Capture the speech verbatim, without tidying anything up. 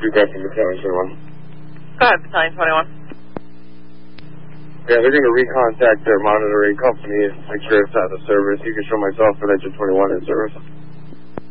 Feedback from Battalion twenty-one. Go ahead, Battalion twenty-one. Yeah, they're going to recontact their monitoring company and make sure it's out of service. You can show myself and Engine twenty-one in service.